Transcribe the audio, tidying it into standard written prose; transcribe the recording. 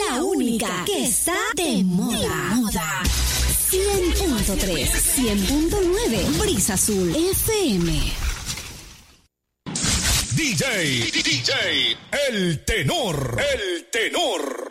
la única que está de moda. 100.3, 100.9, Brisa Azul FM. DJ, El Tenor.